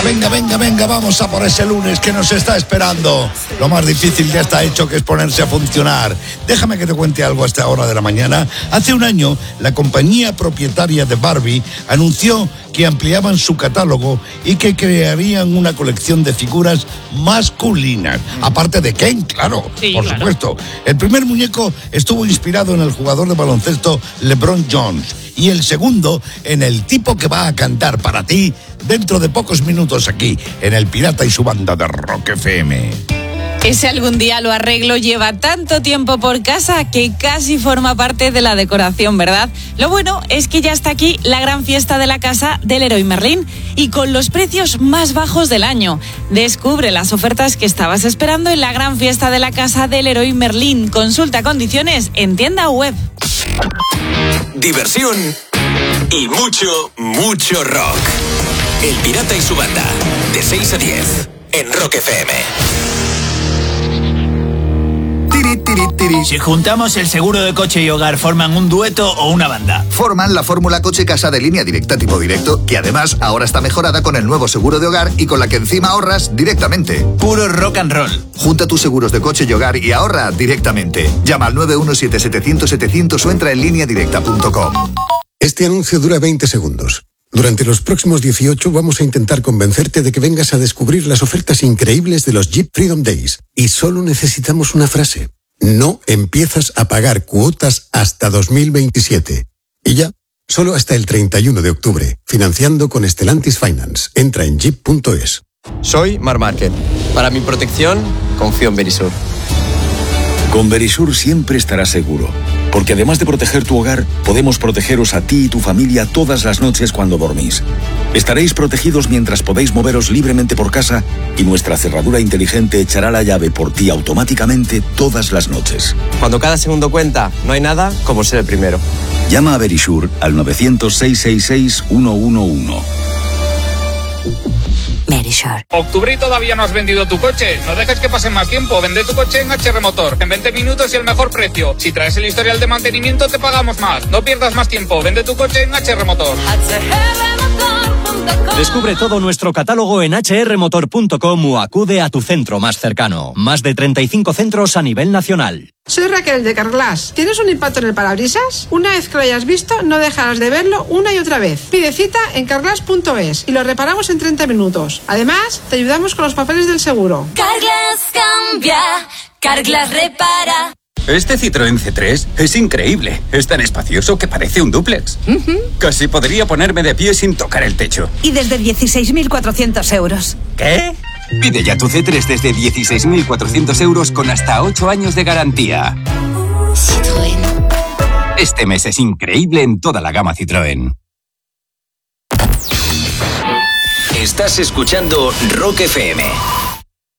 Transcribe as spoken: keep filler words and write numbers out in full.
venga, venga, venga, vamos a por ese lunes que nos está esperando. Lo más difícil ya está hecho, que es ponerse a funcionar. Déjame que te cuente algo a esta hora de la mañana. Hace un año, la compañía propietaria de Barbie anunció que ampliaban su catálogo y que crearían una colección de figuras masculinas. Aparte de Ken, claro, sí, por claro. supuesto. El primer muñeco estuvo inspirado en el jugador de baloncesto LeBron James y el segundo en el tipo que va a cantar para ti dentro de pocos minutos aquí, en El Pirata y su banda de Rock F M. Ese algún día lo arreglo lleva tanto tiempo por casa que casi forma parte de la decoración, ¿verdad? Lo bueno es que ya está aquí la gran fiesta de la casa del Leroy Merlin y con los precios más bajos del año. Descubre las ofertas que estabas esperando en la gran fiesta de la casa del Leroy Merlin. Consulta condiciones en tienda web. Diversión y mucho, mucho rock. El Pirata y su banda, de seis a diez, en Rock F M. Si juntamos el seguro de coche y hogar, ¿forman un dueto o una banda? Forman la fórmula coche-casa de Línea Directa tipo directo, que además ahora está mejorada con el nuevo seguro de hogar y con la que encima ahorras directamente. Puro rock and roll. Junta tus seguros de coche y hogar y ahorra directamente. Llama al nueve uno siete siete cero cero siete cero cero o entra en línea directa punto com. Este anuncio dura veinte segundos. Durante los próximos dieciocho vamos a intentar convencerte de que vengas a descubrir las ofertas increíbles de los Jeep Freedom Days. Y solo necesitamos una frase. No empiezas a pagar cuotas hasta dos mil veintisiete. Y ya, solo hasta el treinta y uno de octubre. Financiando con Stellantis Finance. Entra en jeep punto es. Soy Marc Márquez. Para mi protección, confío en Verisur. Con Verisur siempre estarás seguro, porque además de proteger tu hogar, podemos protegeros a ti y tu familia todas las noches cuando dormís. Estaréis protegidos mientras podéis moveros libremente por casa y nuestra cerradura inteligente echará la llave por ti automáticamente todas las noches. Cuando cada segundo cuenta, no hay nada como ser el primero. Llama a Verisur al novecientos, seiscientos sesenta y seis, ciento once. Verisur. Octubre y todavía no has vendido tu coche. No dejes que pase más tiempo. Vende tu coche en H R Motor. En veinte minutos y el mejor precio. Si traes el historial de mantenimiento, te pagamos más. No pierdas más tiempo. Vende tu coche en H R Motor. Descubre todo nuestro catálogo en hache erre motor punto com o acude a tu centro más cercano. Más de treinta y cinco centros a nivel nacional. Soy Raquel de Carglass. ¿Tienes un impacto en el parabrisas? Una vez que lo hayas visto, no dejarás de verlo una y otra vez. Pide cita en carglass punto es y lo reparamos en treinta minutos. Además, te ayudamos con los papeles del seguro. Carglass cambia, Carglass repara. Este Citroën C tres es increíble. Es tan espacioso que parece un dúplex. Uh-huh. Casi podría ponerme de pie sin tocar el techo. Y desde dieciséis mil cuatrocientos euros. ¿Qué? Pide ya tu C tres desde dieciséis mil cuatrocientos euros con hasta ocho años de garantía. Citroën. Este mes es increíble en toda la gama Citroën. Estás escuchando Rock F M.